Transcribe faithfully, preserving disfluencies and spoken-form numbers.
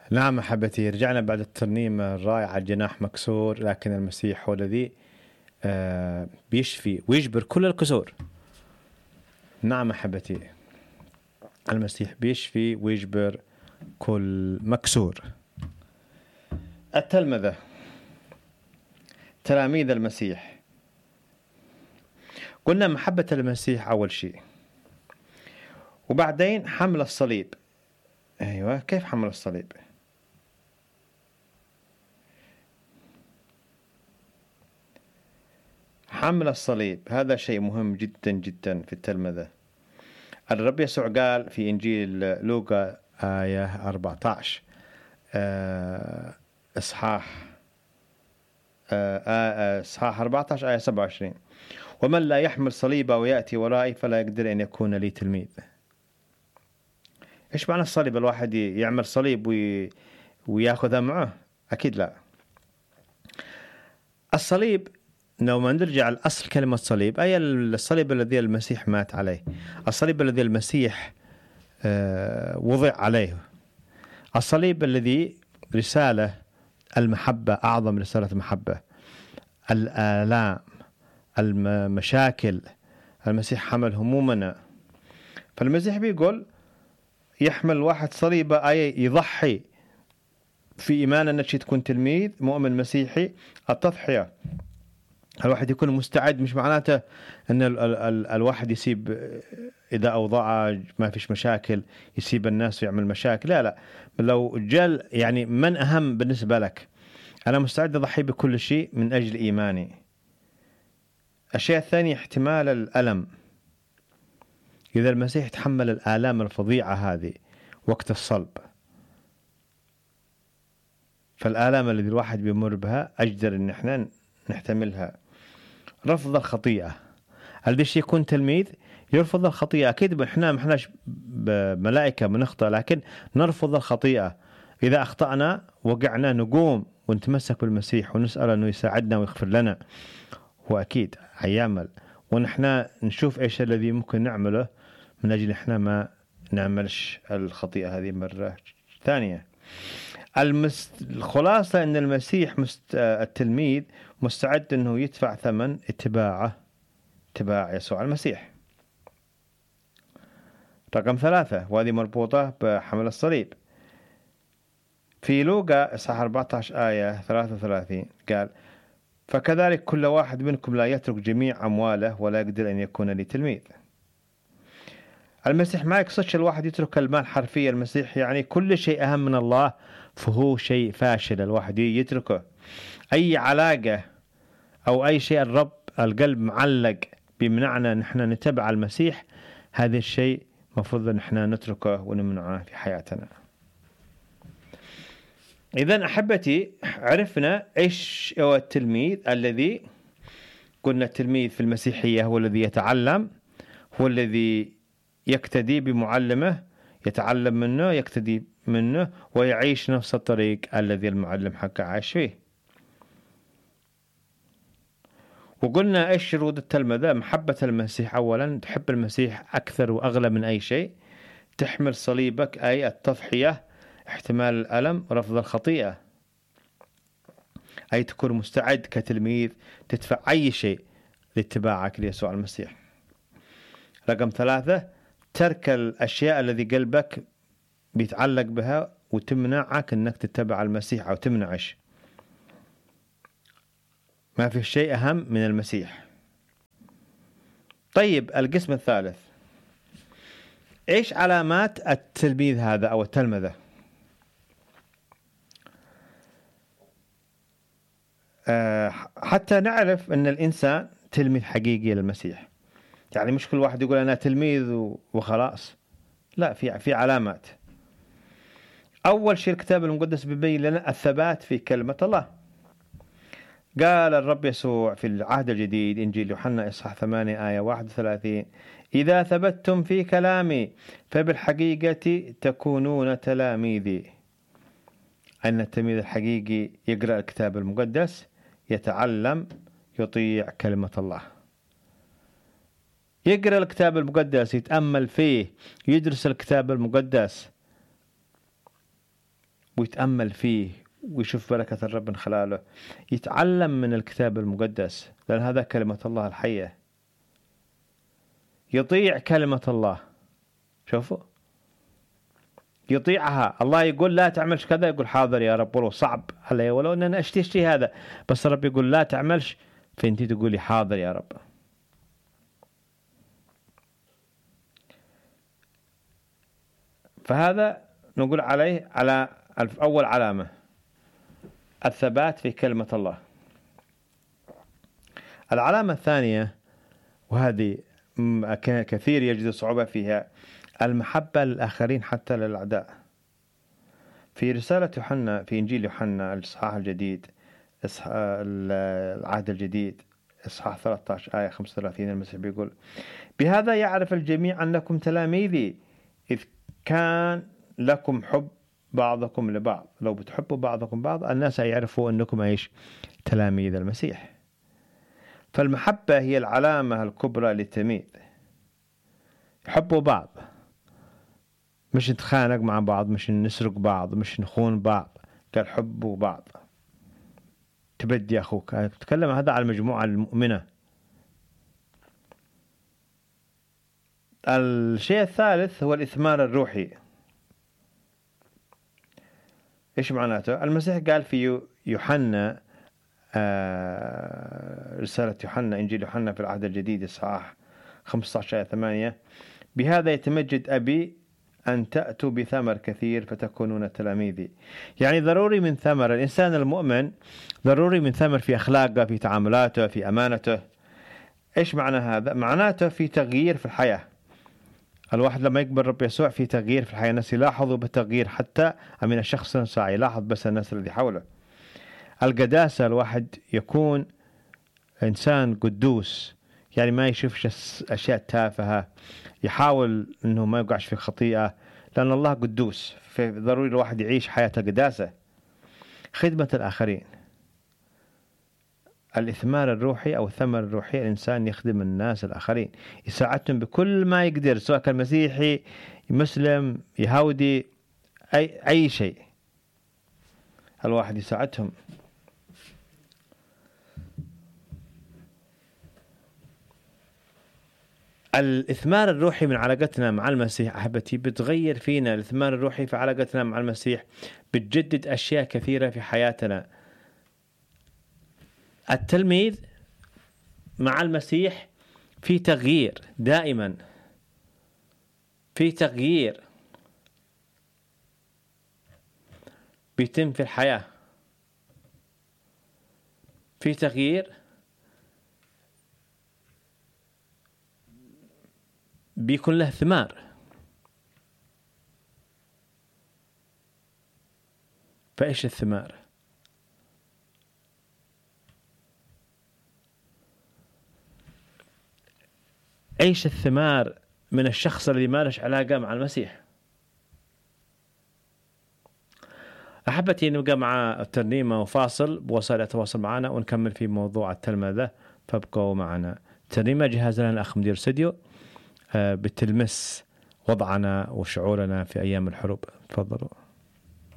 نعم أحبتي، رجعنا بعد الترنيمة الرائعة جناح مكسور، لكن المسيح هو الذي آه، بيشفي ويجبر كل الكسور. نعم أحبتي، المسيح بيشفي ويجبر كل مكسور. التلمذة، تلاميذ المسيح، قلنا محبة المسيح أول شيء، وبعدين حمل الصليب. أيوة، كيف حمل الصليب؟ حمل الصليب هذا شيء مهم جدا جدا في التلمذة. الرب يسوع قال في إنجيل لوقا آية أربعة عشر آه، إصحاح آه، آه، إصحاح أربعة عشر آية سبعة وعشرين: ومن لا يحمل صليبه ويأتي ورائي فلا يقدر أن يكون لي تلميذ. إيش معنى الصليب؟ الواحد يعمل صليب وي... ويأخذها معه؟ أكيد لا. الصليب لو ما نرجع لأصل كلمة صليب، أي الصليب الذي المسيح مات عليه، الصليب الذي المسيح آه وضع عليه، الصليب الذي رسالة المحبة، أعظم رسالة محبة، الآلام، المشاكل، المسيح حمل همومنا. فالمسيح بيقول يحمل واحد صليبه، أي يضحي في إيمان أنك تكون تلميذ مؤمن مسيحي. التضحية، الواحد يكون مستعد، مش معناته أن ال ال ال الواحد يسيب إذا أوضاع ما فيش مشاكل يسيب الناس ويعمل مشاكل، لا لا. لو جل يعني من أهم بالنسبة لك، أنا مستعد أضحي بكل شيء من أجل إيماني. الشيء الثاني احتمال الألم. إذا المسيح تحمل الآلام الفظيعة هذه وقت الصلب، فالآلام الذي الواحد بيمر بها أجدر إن إحنا نحتملها. رفض الخطيئة، الذي يكون تلميذ يرفض الخطيئة. أكيد إحنا ما إحناش ملائكة بنخطئ، لكن نرفض الخطيئة. إذا أخطأنا وقعنا نقوم ونتمسك بالمسيح ونسأل أنه يساعدنا ويغفر لنا، هو أكيد هيعمل، ونحن نشوف إيش الذي ممكن نعمله من أجل إحنا ما نعملش الخطيئة هذه مرة ثانية. المس... الخلاصة أن المسيح مست... التلميذ مستعد أنه يدفع ثمن اتباعه، اتباع يسوع المسيح. رقم ثلاثة، وهذه مربوطة بحمل الصليب. في لوقا إصحاح أربعة عشر آية ثلاثة وثلاثين قال: فكذلك كل واحد منكم لا يترك جميع أمواله ولا يقدر أن يكون لي تلميذ. المسيح ما يقصدش الواحد يترك المال حرفيا. المسيح يعني كل شيء أهم من الله فهو شيء فاشل الواحد يتركه. أي علاقة أو أي شيء الرب القلب معلق بمنعنا نحن نتبع المسيح، هذا الشيء مفروض نحن نتركه ونمنعه في حياتنا. إذن أحبتي، عرفنا إيش هو التلميذ الذي قلنا التلميذ في المسيحية هو الذي يتعلم، هو الذي يقتدي بمعلمه، يتعلم منه، يقتدي منه، ويعيش نفس الطريق الذي المعلم حقه عاش فيه. وقلنا إيش شروط التلمذة؟ محبة المسيح أولا، تحب المسيح أكثر وأغلى من أي شيء، تحمل صليبك أي التضحية، احتمال الألم، رفض الخطيئة، أي تكون مستعد كتلميذ تدفع أي شيء لاتباعك ليسوع المسيح. رقم ثلاثة، ترك الأشياء الذي قلبك بيتعلق بها وتمنعك أنك تتبع المسيح أو تمنعش. ما في شيء أهم من المسيح. طيب، القسم الثالث، إيش علامات التلميذ هذا أو التلمذة؟ أه حتى نعرف أن الإنسان تلميذ حقيقي للمسيح. يعني مش كل واحد يقول أنا تلميذ وخلاص، لا، في في علامات. أول شيء الكتاب المقدس بيبين لنا الثبات في كلمة الله. قال الرب يسوع في العهد الجديد إنجيل يوحنا إصحاح ثمانية آية واحد وثلاثين: إذا ثبتتم في كلامي فبالحقيقة تكونون تلاميذي. أن التلميذ الحقيقي يقرأ الكتاب المقدس، يتعلم، يطيع كلمة الله، يقرأ الكتاب المقدس، يتأمل فيه، يدرس الكتاب المقدس، ويتأمل فيه ويشوف بركة الرب من خلاله، يتعلم من الكتاب المقدس، لأن هذا كلمة الله الحية، يطيع كلمة الله. شوفوا، يطيعها. الله يقول لا تعملش كذا، يقول حاضر يا رب، ولو صعب علي، ولو ان انا اشتي اشتي هذا، بس الرب يقول لا تعملش، فانتي تقولي حاضر يا رب. فهذا نقول عليه على اول علامة، الثبات في كلمة الله. العلامة الثانية، وهذه كثير يجد صعوبة فيها، المحبة للآخرين حتى للأعداء. في رسالة يوحنا، في إنجيل يوحنا الإصحاح الجديد، العهد الجديد، إصحاح ثلاثة عشر آية خمسة وثلاثين، المسيح بيقول: بهذا يعرف الجميع أنكم تلاميذي، إذ كان لكم حب بعضكم لبعض. لو بتحبوا بعضكم بعض، الناس يعرفوا أنكم إيش؟ تلاميذ المسيح. فالمحبة هي العلامة الكبرى للتلميذ. يحبوا بعض، مش نتخانق مع بعض، مش نسرق بعض، مش نخون بعض، قال حبوا بعض، تبدي أخوك. تكلم هذا على المجموعة المؤمنة. الشيء الثالث هو الإثمار الروحي. إيش معناته؟ المسيح قال في يوحنا، آه رسالة يوحنا، إنجيل يوحنا في العهد الجديد إصحاح خمسة عشر آية ثمانية: بهذا يتمجد أبي أن تأتوا بثمر كثير فتكونون تلاميذي. يعني ضروري من ثمر الإنسان المؤمن، ضروري من ثمر في أخلاقه، في تعاملاته، في أمانته. إيش معنى هذا؟ معناته في تغيير في الحياة. الواحد لما يقبل رب يسوع في تغيير في الحياة، الناس يلاحظوا بالتغيير، حتى من الشخص نفسه يلاحظ، بس الناس الذي حوله. القداسة، الواحد يكون إنسان قدوس، يعني ما يشوفش أشياء تافهة، يحاول أنه ما يقعش في خطيئة، لأن الله قدوس، فضروري الواحد يعيش حياة القداسة. خدمة الآخرين، الإثمار الروحي أو الثمر الروحي، الإنسان يخدم الناس الآخرين، يساعدهم بكل ما يقدر، سواء كان مسيحي، مسلم، يهودي، أي أي شيء، الواحد يساعدهم. الإثمار الروحي من علاقتنا مع المسيح أحبتي بتغير فينا. الإثمار الروحي في علاقتنا مع المسيح بتجدد أشياء كثيرة في حياتنا. التلميذ مع المسيح في تغيير دائما، في تغيير بيتم في الحياة، في تغيير بيكون له ثمار. فإيش الثمار؟ إيش الثمار من الشخص الذي ما له علاقة مع المسيح؟ أحبتي نبقى مع الترنيمة وفاصل بوسائل التواصل معنا ونكمل في موضوع التلمذة، فابقوا معنا. ترنيمة جهز لنا الأخ مدير استوديو بتلمس وضعنا وشعورنا في أيام الحروب. تفضلوا.